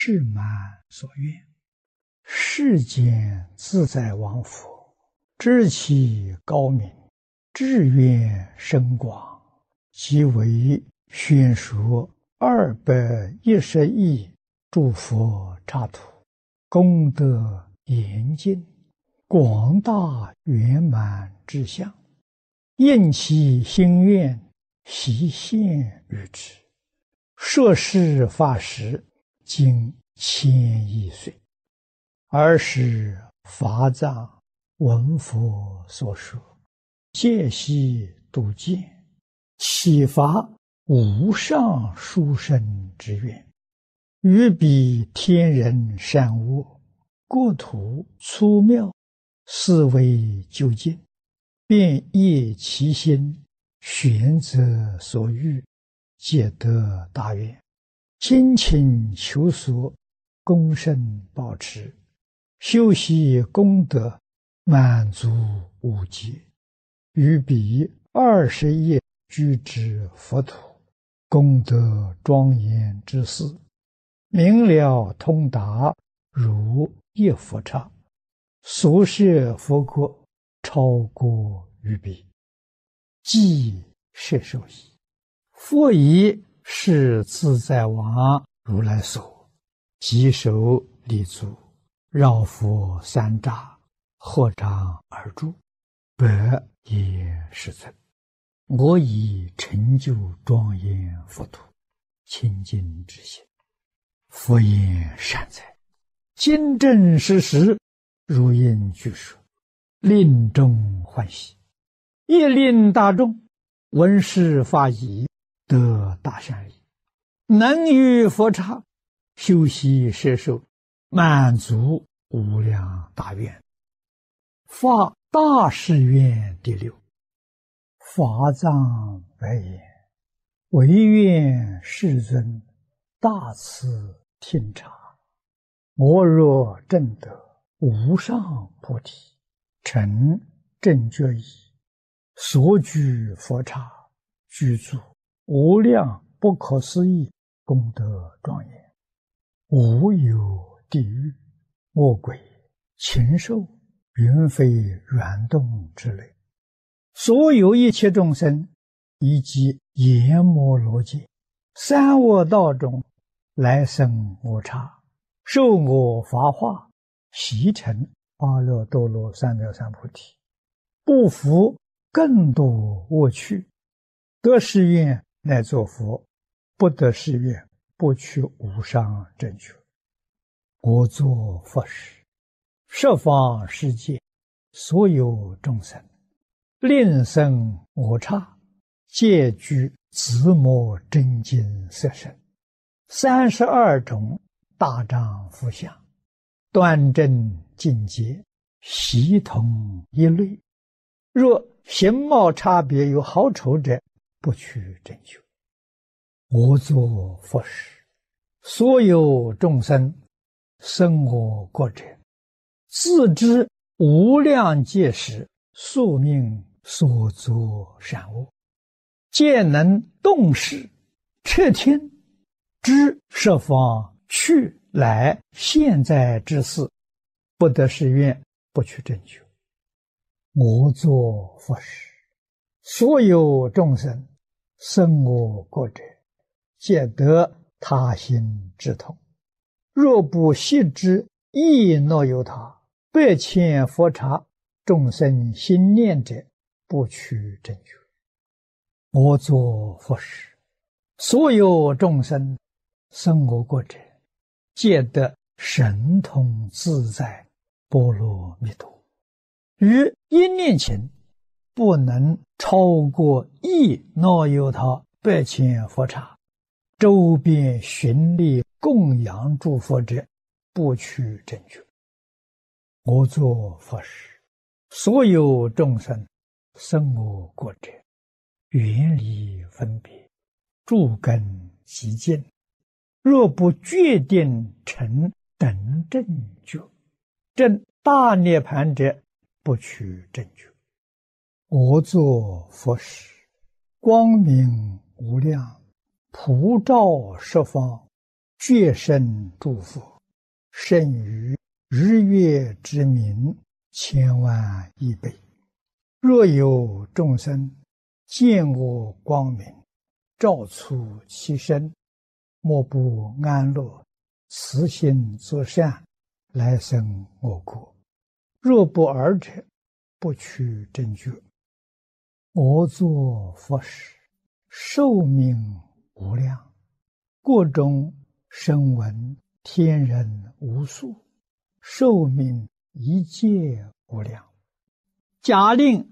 志满所愿。世间自在王佛，知其高明，志愿深广，即为宣说210亿诸佛刹土，功德严尽，广大圆满之相，应其心愿，悉现于之。说是法时，经1000亿岁，尔时法藏闻佛所说，戒悉度见，启发无上殊胜之愿，于彼天人善恶，国土粗妙，思维究竟，便业其心，选择所欲，皆得大愿，精勤求索，功胜保持，修习功德，满足无极，于彼20亿居之佛土，功德庄严之事，明了通达，如一佛刹，所摄佛国，超过于彼，即摄受矣。佛以是自在王如来所，即手立足，绕佛3匝，合掌而住，白也世尊，我已成就庄严佛土，清净之心。佛言善哉，今正实实，如应具说，令众欢喜，亦令大众闻是法已，得大善利，能于佛刹修习摄受，满足无量大愿。发大誓愿第6。法藏白言：唯愿世尊大慈听察，我若证得无上菩提，成正觉已，所居佛刹，居住无量不可思议功德庄严，无有地狱、恶鬼、禽兽、云飞软动之类，所有一切众生，以及阎摩罗界、三恶道中来生我刹，受我法化，习成阿耨多罗三藐三菩提，不服更多恶趣，得誓愿乃作佛，不得誓愿不取无上正觉。我作佛时，十方世界所有众生，令生我刹，皆具自摩真经色身，32种大丈夫相，端正净洁，悉同一类。若形貌差别有好丑者，不取正觉。我作佛时，所有众生生我国者，自知无量界时宿命所作善恶，皆能动识彻听，知十方去来现在之事，不得誓愿，不取正觉。我作佛时，所有众生生我国者，皆得他心之痛。若不悉知亦若有他，100千佛刹众生心念者，不取正觉。我作佛时，所有众生生我国者，皆得神通自在波罗蜜多。于一念前，不能超过亦若有他100千佛刹，周边寻历供养诸佛者，不取正觉。我作佛时，所有众生生我国者，远离分别，诸根极净，若不决定成等正觉，证大涅盘者，不取正觉。我作佛时，光明无量，普照十方， 觉身诸佛，胜于日月之明千万亿倍。若有众生见我光明，照出其身，莫不安乐，慈心作善，来生我国。若不尔者，不取正觉。我作佛时，寿命无量，国中声闻天人无数，寿命一切无量。假令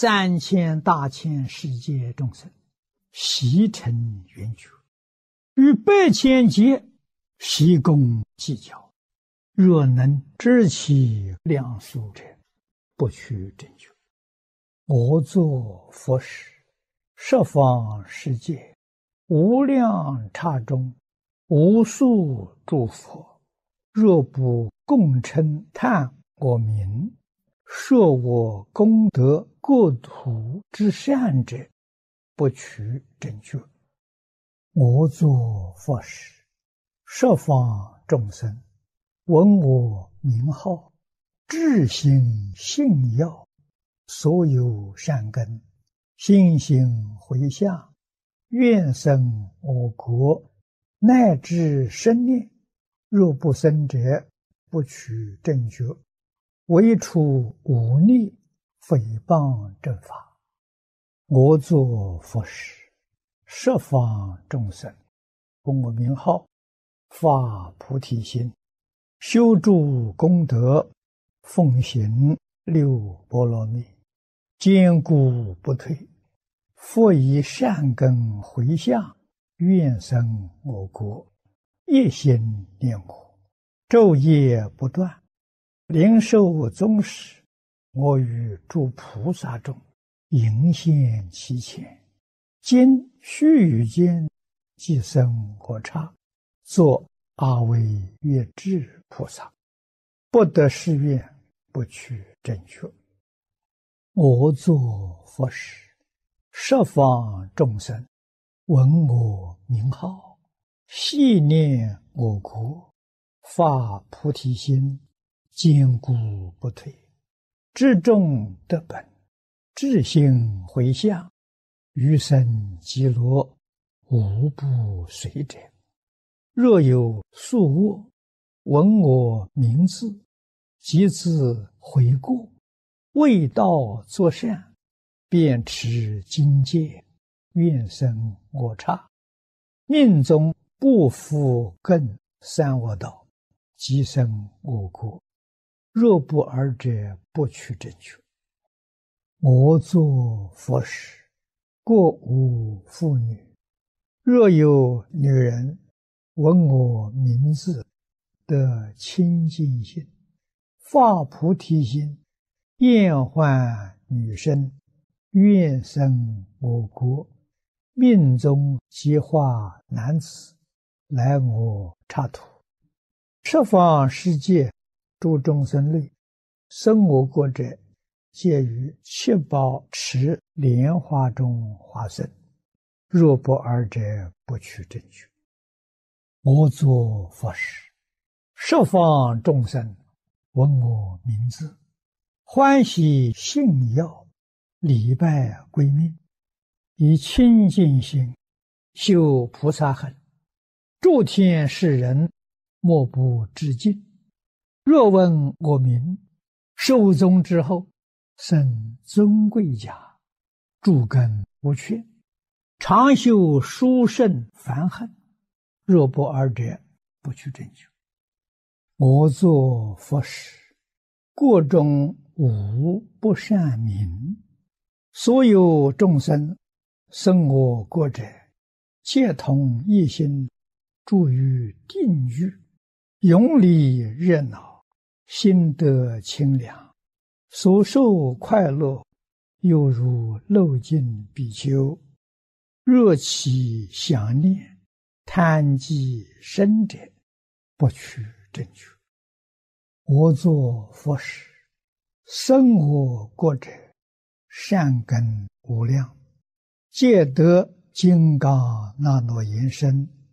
3000大千世界众生悉成圆觉，与8千劫悉共计较，若能知其量数者，不取正觉。我作佛时，十方世界无量刹中，无数诸佛，若不共称叹我名，说我功德国土之善者，不取正觉。我作佛时，十方众生闻我名号，至心信要，所有善根心行回向，愿生我国，乃至生念。若不生者，不取正觉。唯除忤逆诽谤正法。我作佛时，十方众生闻我名号，发菩提心，修诸功德，奉行6波罗蜜，坚固不退，复以善根回向，愿生我国，一心念我，昼夜不断，灵寿终时，我与诸菩萨中迎现其前，今须臾间即生我刹，作阿惟越致菩萨，不得誓愿，不取正觉。我作佛时，十方众生闻我名号，系念我国，发菩提心，坚固不退，至众得本，至心回向，余生极乐，无不随者。若有宿卧，闻我名字，即自悔过，为道作善，便持经戒，愿生我刹。命中不复更三恶道，即生我国。若不尔者，不取正觉。我作佛时，过无妇女，若有女人闻我名字，得清净心，发菩提心，厌患女身，愿生我国，命中即化男子，来我刹土。十方世界诸众生类，生我国者，皆于七宝池莲花中化身。若不尔者，不取正觉。我作佛时，十方众生闻我名字，欢喜信要，礼拜归命，以清净心修菩萨行，诸天世人莫不致敬。若闻我名，寿终之后，生尊贵家，诸根无缺，常修殊胜梵行。若不尔者，不取正觉。我作佛时，国中无不善名，所有众生生我国者，皆同一心，住于定狱，永离热闹，心得清凉，所受快乐，犹如漏尽比丘。若其想念，贪忌生者，不取正觉。我作佛时，生我国者，善根无量，皆得金刚那罗延身，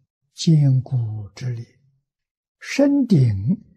坚固之力，身顶